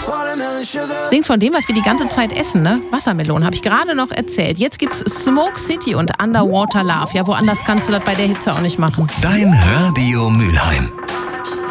Singt von dem, was wir die ganze Zeit essen, ne? Wassermelonen, habe ich gerade noch erzählt. Jetzt gibt's Smoke City und Underwater Love. Ja, woanders kannst du das bei der Hitze auch nicht machen. Dein Radio Mülheim.